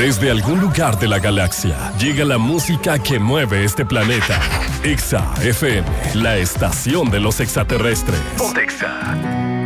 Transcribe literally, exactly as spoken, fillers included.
Desde algún lugar de la galaxia llega la música que mueve este planeta. Exa F M, la estación de los extraterrestres. Ponte Exa.